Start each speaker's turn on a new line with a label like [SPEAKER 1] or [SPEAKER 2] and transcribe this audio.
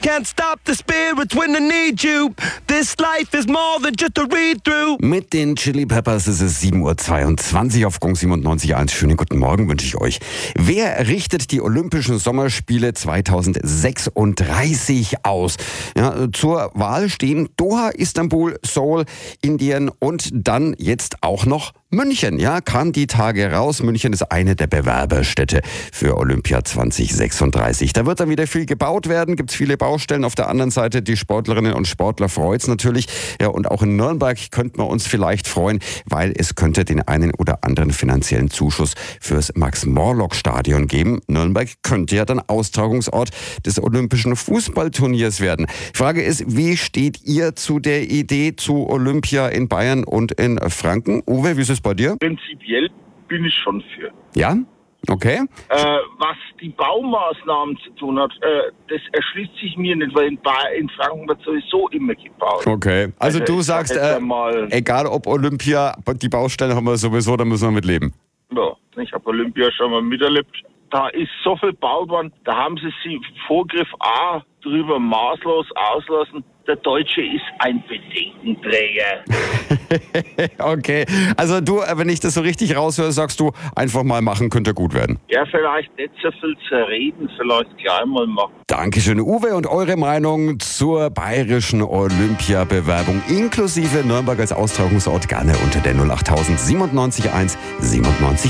[SPEAKER 1] Can't stop the spirits when I need you. This life is more than just a read-through.
[SPEAKER 2] Mit den Chili Peppers ist es 7:22 Uhr auf Gong 97.1. Schönen guten Morgen wünsche ich euch. Wer richtet die Olympischen Sommerspiele 2036 aus? Ja, zur Wahl stehen Doha, Istanbul, Seoul, Indien und dann jetzt auch noch München. Ja, kam die Tage raus. München ist eine der Bewerberstädte für Olympia 2036. Da wird dann wieder viel gebaut werden, gibt es viele Baustellen. Auf der anderen Seite, die Sportlerinnen und Sportler freut's natürlich. Ja, und auch in Nürnberg könnten wir uns vielleicht freuen, weil es könnte den einen oder anderen finanziellen Zuschuss fürs Max-Morlock-Stadion geben. Nürnberg könnte ja dann Austragungsort des Olympischen Fußballturniers werden. Frage ist, wie steht ihr zu der Idee zu Olympia in Bayern und in Franken? Uwe, wie ist es bei dir?
[SPEAKER 3] Prinzipiell bin ich schon für.
[SPEAKER 2] Ja? Okay.
[SPEAKER 3] Was die Baumaßnahmen zu tun hat, das erschließt sich mir nicht, weil in Franken wird sowieso immer gebaut.
[SPEAKER 2] Okay. Also du sagst, egal ob Olympia, die Baustellen haben wir sowieso, da müssen wir mit leben.
[SPEAKER 3] Ja, ich habe Olympia schon mal miterlebt. Da ist so viel gebaut worden, da haben sie Vorgriff A drüber maßlos auslassen. Der Deutsche ist ein Bedenkenträger.
[SPEAKER 2] Okay, also du, wenn ich das so richtig raushöre, sagst du, einfach mal machen, könnte gut werden.
[SPEAKER 3] Ja, vielleicht nicht so viel zerreden, vielleicht gleich mal machen.
[SPEAKER 2] Dankeschön, Uwe. Und eure Meinung zur bayerischen Olympia-Bewerbung inklusive Nürnberg als Austragungsort gerne unter der 08000 97 1 97